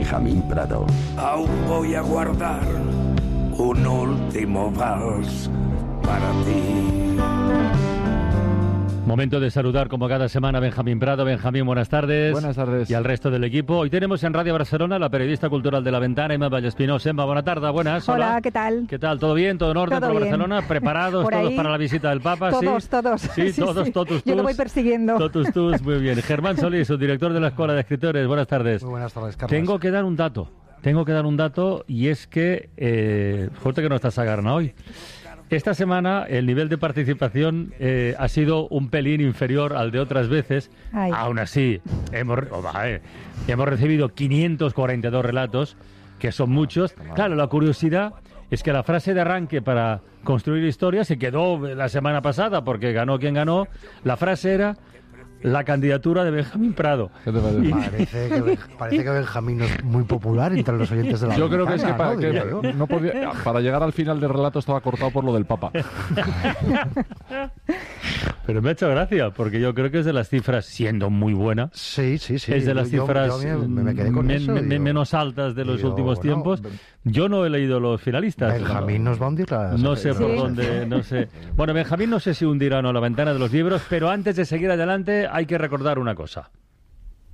Benjamín Prado. Aún voy a guardar un último vals para ti. Momento de saludar como cada semana a Benjamín Prado. Benjamín, buenas tardes. Buenas tardes. Y al resto del equipo. Hoy tenemos en Radio Barcelona la periodista cultural de La Ventana, Emma Vallespinós. Emma, buenas tardes, buenas. Hola, ¿qué tal? ¿Qué tal? ¿Todo bien? ¿Todo en orden Todo por bien. Barcelona? ¿Preparados Por todos ahí, para la visita del Papa? Todos, ¿sí? todos. Sí, todos, totus. Yo lo voy persiguiendo. Totus, muy bien. Germán Solís, su director de la Escuela de Escritores. Buenas tardes. Muy buenas tardes, Carlos. Tengo que dar un dato y es que, fuerte que no está Sagarna hoy. Esta semana el nivel de participación ha sido un pelín inferior al de otras veces. Ay. Aún así, hemos recibido 542 relatos, que son muchos. Claro, la curiosidad es que la frase de arranque para construir historia se quedó la semana pasada, porque ganó quien ganó. La frase era la candidatura de Benjamín Prado. ¿Qué te parece? Parece que Benjamín es muy popular entre los oyentes de la Yo creo que es que, Ventana, ¿no? Diría yo. no podía, para llegar al final del relato estaba cortado por lo del Papa. Pero me ha hecho gracia, porque yo creo que es de las cifras, siendo muy buena, Sí. es de las cifras yo me quedé con eso, digo, menos altas de los digo, últimos bueno, tiempos. Yo no he leído los finalistas. Benjamín nos va a hundir la... No sé por Sí. dónde, no sé. Bueno, Benjamín no sé si hundirá o no la ventana de los libros, pero antes de seguir adelante hay que recordar una cosa.